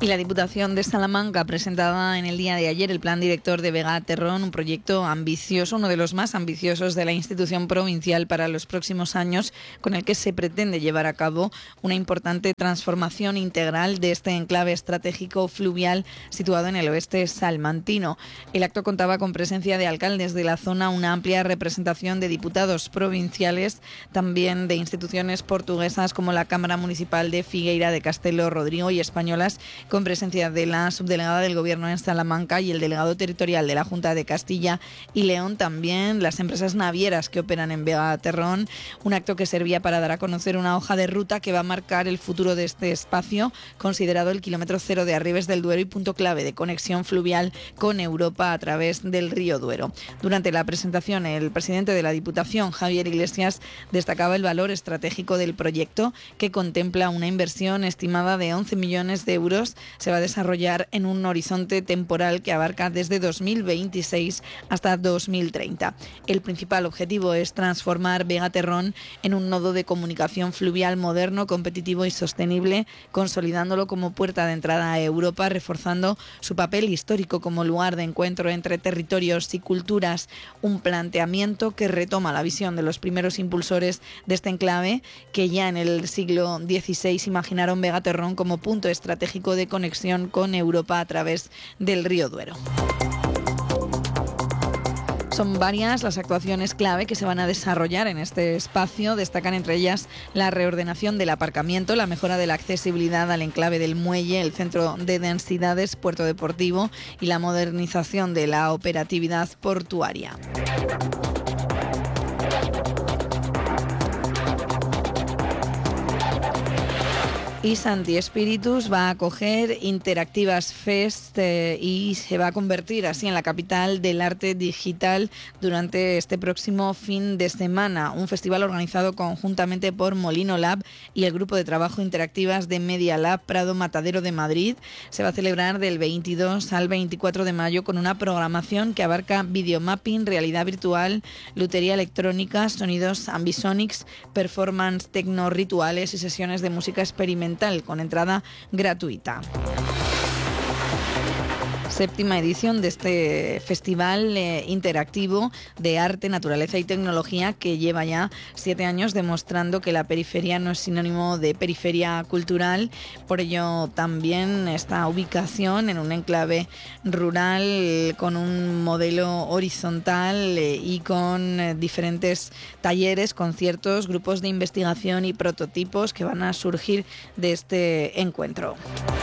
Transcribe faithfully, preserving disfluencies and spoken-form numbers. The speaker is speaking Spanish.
Y la Diputación de Salamanca presentaba en el día de ayer el plan director de Vega-Terrón, un proyecto ambicioso, uno de los más ambiciosos de la institución provincial para los próximos años, con el que se pretende llevar a cabo una importante transformación integral de este enclave estratégico fluvial situado en el oeste salmantino. El acto contaba con presencia de alcaldes de la zona, una amplia representación de diputados provinciales, también de instituciones portuguesas como la Cámara Municipal de Figueira de Castelo Rodrigo y españolas, con presencia de la subdelegada del Gobierno en Salamanca y el delegado territorial de la Junta de Castilla y León, también las empresas navieras que operan en Vega-Terrón, un acto que servía para dar a conocer una hoja de ruta que va a marcar el futuro de este espacio, considerado el kilómetro cero de Arribes del Duero y punto clave de conexión fluvial con Europa a través del río Duero. Durante la presentación, el presidente de la Diputación, Javier Iglesias, destacaba el valor estratégico del proyecto, que contempla una inversión estimada de once millones de euros. Se va a desarrollar en un horizonte temporal que abarca desde dos mil veintiséis hasta dos mil treinta. El principal objetivo es transformar Vega-Terrón en un nodo de comunicación fluvial moderno, competitivo y sostenible, consolidándolo como puerta de entrada a Europa, reforzando su papel histórico como lugar de encuentro entre territorios y culturas. Un planteamiento que retoma la visión de los primeros impulsores de este enclave, que ya en el siglo dieciséis imaginaron Vega-Terrón como punto estratégico de conexión con Europa a través del río Duero. Son varias las actuaciones clave que se van a desarrollar en este espacio. Destacan entre ellas la reordenación del aparcamiento, la mejora de la accesibilidad al enclave del muelle, el centro de densidades, puerto deportivo y la modernización de la operatividad portuaria. Y Santi Espíritus va a acoger Interactivas Fest eh, y se va a convertir así en la capital del arte digital durante este próximo fin de semana. Un festival organizado conjuntamente por Molino Lab y el grupo de trabajo Interactivas de Media Lab Prado Matadero de Madrid. Se va a celebrar del veintidós al veinticuatro de mayo con una programación que abarca videomapping, realidad virtual, lutería electrónica, sonidos ambisonics, performance tecno rituales y sesiones de música experimental con entrada gratuita. Séptima edición de este festival eh, interactivo de arte, naturaleza y tecnología, que lleva ya siete años demostrando que la periferia no es sinónimo de periferia cultural. Por ello también esta ubicación en un enclave rural con un modelo horizontal eh, y con eh, diferentes talleres, conciertos, grupos de investigación y prototipos que van a surgir de este encuentro.